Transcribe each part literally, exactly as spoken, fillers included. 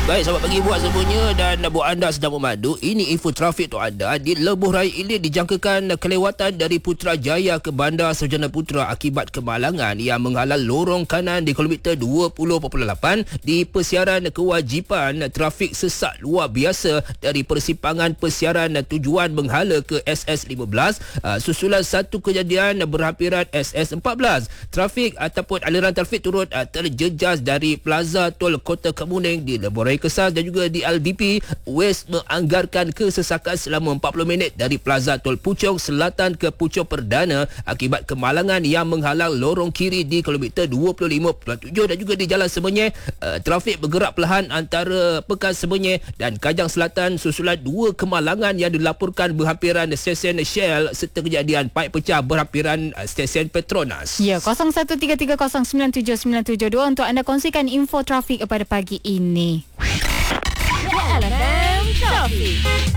Baik, selamat pagi buat semuanya dan buat anda sedang memandu. Ini info trafik untuk anda. Di Lebuh Raya Ilir dijangkakan kelewatan dari Putrajaya ke Bandar Sarjana Putra akibat kemalangan yang menghalang lorong kanan di kilometer dua puluh perpuluhan lapan di persiaran kewajipan trafik sesak luar biasa dari persimpangan persiaran tujuan Menghala ke S S lima belas susulan satu kejadian berhampiran S S empat belas. Trafik ataupun aliran trafik turut terjejas dari Plaza Tol Kota Kemuning di Lebuh Raya Kesas dan juga di L D P. West menganggarkan kesesakan selama empat puluh minit dari Plaza Tol Puchong Selatan ke Puchong Perdana akibat kemalangan yang menghalang lorong kiri di kilometer dua puluh lima perpuluhan tujuh dan juga di Jalan Semenyih. Uh, trafik bergerak perlahan antara Pekan Semenyih dan Kajang Selatan susulan dua kemalangan yang dilaporkan berhampiran stesen Shell serta kejadian paip pecah berhampiran uh, stesen Petronas. Ya, kosong satu tiga tiga kosong sembilan tujuh sembilan tujuh dua untuk anda kongsikan info trafik pada pagi ini. L F M Traffic.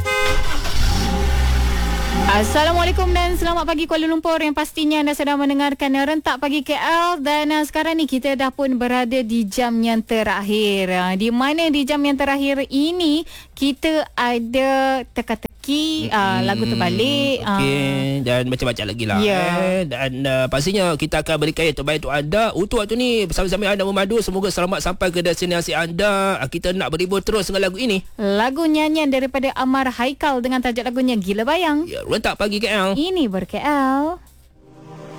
Assalamualaikum dan selamat pagi Kuala Lumpur, yang pastinya anda sedang mendengarkan Rentak Pagi K L dan uh, sekarang ni kita dah pun berada di jam yang terakhir. Uh, di mana di jam yang terakhir ini kita ada teka-teki uh, lagu terbalik. Okey, uh, dan macam-macam lagi lah. Yeah. Eh. Dan uh, pastinya kita akan berikan yang terbaik untuk anda. Untuk waktu ni bersama-sama anda memandu, semoga selamat sampai ke destinasi anda. Uh, kita nak berhibur terus dengan lagu ini. Lagu nyanyian daripada Amar Haikal dengan tajuk lagunya Gila Bayang. Ya, Rentak Pagi K L. Ini ber-K L.